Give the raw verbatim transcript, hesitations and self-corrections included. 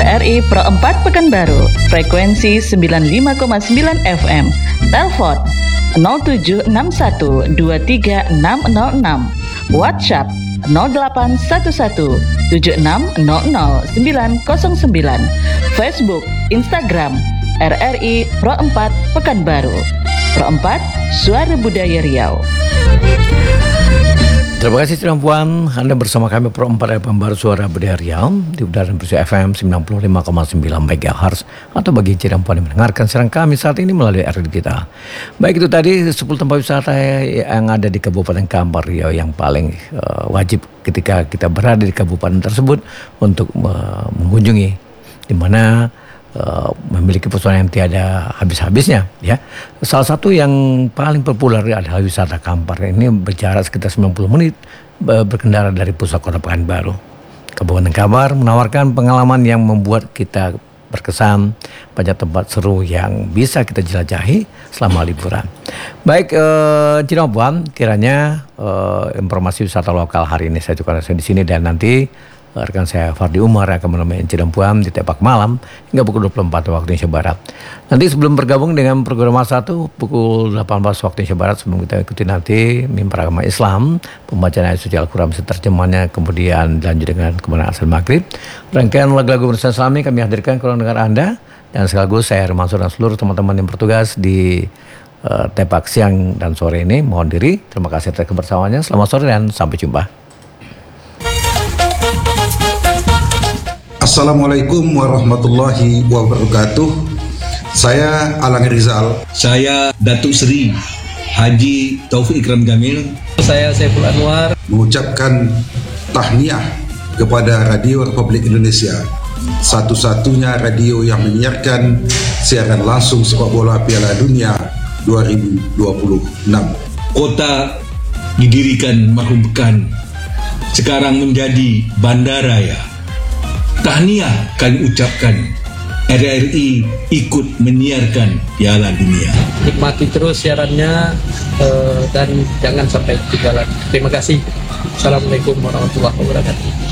R I Pro empat Pekanbaru, frekuensi sembilan puluh lima koma sembilan F M. Telepon nol tujuh enam satu dua tiga enam nol enam. WhatsApp nol delapan satu satu tujuh enam nol nol sembilan nol sembilan. Facebook, Instagram R R I Pro empat Pekanbaru. Pro empat, Suara Budaya Riau. Terima kasih Tuan Puan, Anda bersama kami Pro empat Pekanbaru Suara Budaya Riau di udara bersih F M sembilan puluh lima koma sembilan megahertz, atau bagi Tuan Puan yang mendengarkan siaran kami saat ini melalui R D kita. Baik, itu tadi sepuluh tempat wisata yang ada di Kabupaten Kampar Riau yang paling uh, wajib ketika kita berada di kabupaten tersebut untuk uh, mengunjungi, di mana Uh, memiliki pesona yang tiada habis-habisnya, ya. Salah satu yang paling populer adalah wisata Kampar. Ini berjarak sekitar sembilan puluh menit berkendara dari pusat kota Pekanbaru. Kabupaten Kampar menawarkan pengalaman yang membuat kita berkesan, banyak tempat seru yang bisa kita jelajahi selama liburan. Baik, uh, Cina Puan, kiranya uh, informasi wisata lokal hari ini saya juga di sini, dan nanti rekan saya Fardi Umar akan menemani Cidampuan di Tepak Malam hingga pukul dua puluh empat waktu Indonesia Barat. Nanti sebelum bergabung dengan program satu pukul delapan belas waktu Indonesia Barat, sebelum kita ikuti nanti mimbar agama Islam, pembacaan ayat suci Al-Quran terjemahannya, kemudian lanjut dengan kemenangan asal maghrib. Rangkaian lagu-lagu bersama Islami kami hadirkan ke ruang dengar Anda, dan sekaligus saya Mansur dan seluruh teman-teman yang bertugas di uh, Tepak siang dan sore ini mohon diri. Terima kasih atas kebersamaannya. Selamat sore dan sampai jumpa. Assalamualaikum warahmatullahi wabarakatuh. Saya Alang Rizal. Saya Datuk Seri Haji Taufik Ikram Jamil. Saya Saiful Anwar. Mengucapkan tahniah kepada Radio Republik Indonesia, satu-satunya radio yang menyiarkan siaran langsung sepak bola Piala Dunia dua ribu dua puluh enam. Kota didirikan Mahum Pekan, sekarang menjadi bandaraya. Tahniah kami ucapkan, R R I ikut menyiarkan Piala Dunia. Nikmati terus siarannya uh, dan jangan sampai ketinggalan. Terima kasih. Assalamualaikum warahmatullahi wabarakatuh.